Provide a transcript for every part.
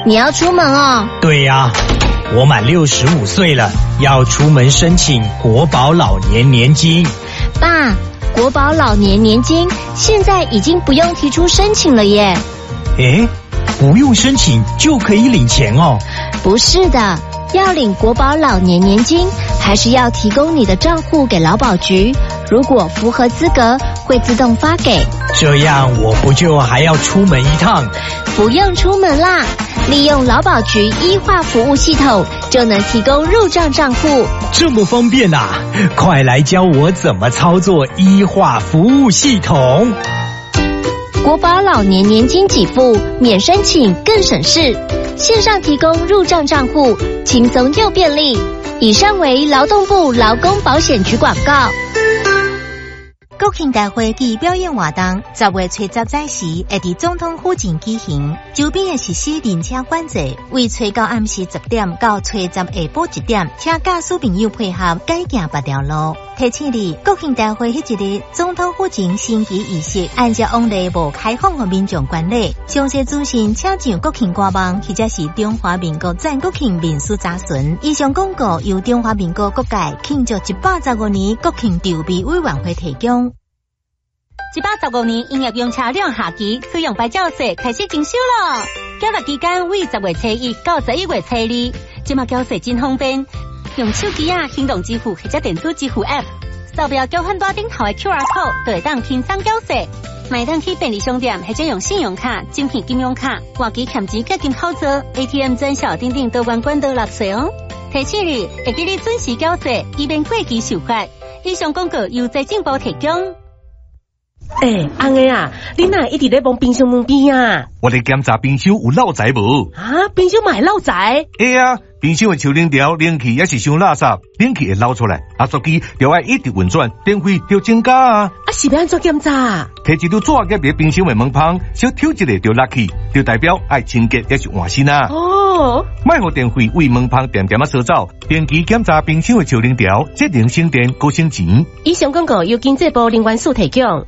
你要出门哦？ 对呀，我满65岁了，要出门申请国保老年年金。 爸，国保老年年金现在已经不用提出申请了耶。 诶，不用申请就可以领钱哦？ 不是的，要领国保老年年金，还是要提供你的账户给劳保局，如果符合资格，会自动发给。 这样我不就还要出门一趟？ 不用出门啦，利用劳保局医化服务系统，就能提供入账账户。 这么方便啊！快来教我怎么操作医化服务系统。 国保老年年金给付免申请更省事，线上提供入账账户，轻松又便利。以上为劳动部劳工保险局广告。 国庆大会暨表演活动10月初10载时会伫总统府前举行，周边的实施人车管制，为初到暗时10点到初10下晡1点，请驾驶朋友配合改行别条路。提醒你，国庆大会迄一日，总统府前升旗仪式按照往例无开放给民众观礼。详细资讯请上国庆官网或者是中华民国赞国庆民俗查询。以上广告由中华民国各界庆祝115年国庆筹备委员会提供。115年营业用车辆下期使用牌照税开始征收咯，缴纳期间为10月初1到11月初2，即马缴税真方便，用手机行动支付或者电子支付 App， 扫描交换大顶头的 QR code， 就会当轻松缴税。买当去便利商店或者用信用卡、晶片金融卡、活期欠钱结金操作 ，ATM 转小等等都关都纳税哦。提醒你，会记你准时缴税，以免过期受罚。以上广告由财政部提供。 翁个啊，你哪一直在帮冰箱门边啊？ 我咧检查冰箱有漏财无？ 啊，冰箱嘛会漏财？ 冰箱的抽冷条冷气也是伤垃圾，冷气会漏出来，压缩机就要一直运转，电费就增加啊！ 是要安怎检查？ 摕一张纸夹伫冰箱的门旁，小挑一个就落去，就代表爱清洁也是换新啊！ 哦， 卖互电费为门旁点点扫走，定期检查冰箱的抽冷条，节能省电，高省钱。 以上广告由经济部能源署提供。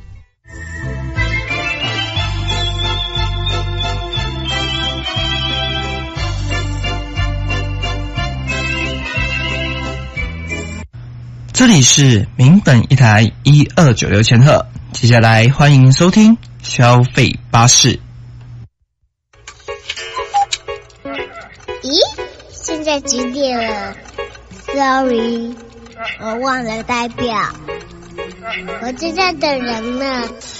这里是民本一台1296千赫，接下来欢迎收听消费巴士。 咦，现在几点了 ？Sorry， 我忘了带表，我正在等人呢。